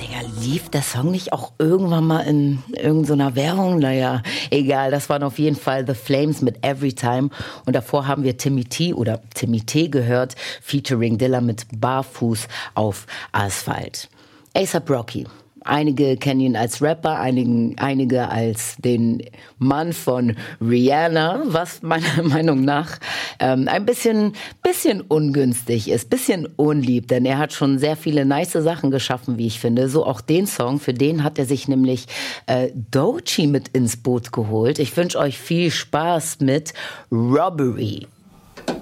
Ja, lief der Song nicht auch irgendwann mal in irgendeiner Werbung? Naja, egal, das waren auf jeden Fall The Flames mit Everytime. Und davor haben wir Timmy T gehört, featuring Dilla mit Barfuß auf Asphalt. A$AP Rocky. Einige kennen ihn als Rapper, einige als den Mann von Rihanna, was meiner Meinung nach ein bisschen ungünstig ist, bisschen unlieb, denn er hat schon sehr viele nice Sachen geschaffen, wie ich finde. So auch den Song, für den hat er sich nämlich Doechii mit ins Boot geholt. Ich wünsche euch viel Spaß mit Robbery.